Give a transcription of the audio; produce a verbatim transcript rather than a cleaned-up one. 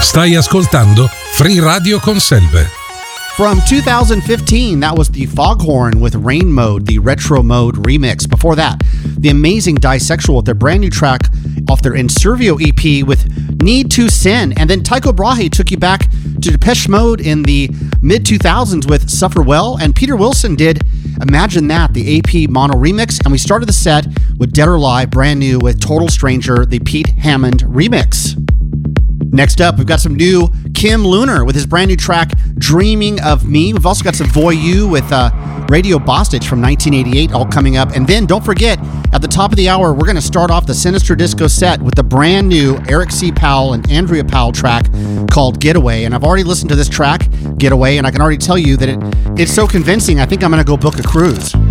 Stai ascoltando Free Radio Conselve. From two thousand fifteen, that was the Foghorn with Rain Mode, the Retro Mode remix. Before that, the amazing Disexual with their brand new track off their Inservio E P with Need to Sin. And then Tycho Brahe took you back to Depeche Mode in the mid two thousands with Suffer Well. And Peter Wilson did Imagine That, the A P mono remix. And we started the set with Dead or Alive, brand new with Total Stranger, the Pete Hammond remix. Next up, we've got some new Kim Lunar with his brand new track, Dreaming of Me. We've also got some Voyou with uh, Radio Bostage from nineteen eighty-eight all coming up. And then don't forget, at the top of the hour, we're going to start off the Sinister Disco set with the brand new Eric C. Powell and Andrea Powell track called Getaway. And I've already listened to this track, Getaway, and I can already tell you that it, it's so convincing, I think I'm going to go book a cruise.